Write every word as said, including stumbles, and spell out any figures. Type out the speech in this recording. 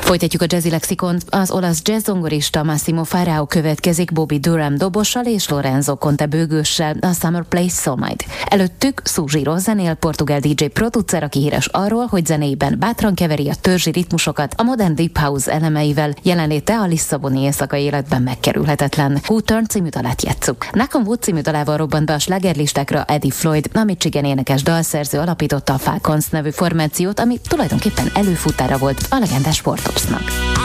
Folytatjuk a Jazzy Lexikont. Az olasz jazzzongorista Massimo Farao következik Bobby Durham dobossal és Lorenzo Conte bőgőssel a Summer Place Soul-majd. Előttük Suzy Rosenél, portugál dé dzsé producer, aki híres arról, hogy zenéiben bátran keveri a törzsi ritmusokat a modern deep house elemeivel, jelenléte a lisszaboni éjszakai életben megkerülhetetlen. Who Turn című dalát játsszuk. Nakon Wood című dalával robbant be a slágerlistákra Eddie Floyd, a Michigan énekes dalszerző alapította a Falcons nevű formációt, ami tulajdonképpen előfutára volt a legendás Sportosnak.